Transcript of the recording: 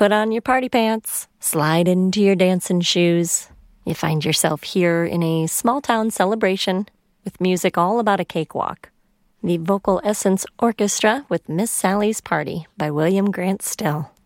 put on your party pants, slide into your dancing shoes. You find yourself here in a small-town celebration with music all about a cakewalk. The Vocal Essence Orchestra with Miss Sally's Party by William Grant Still.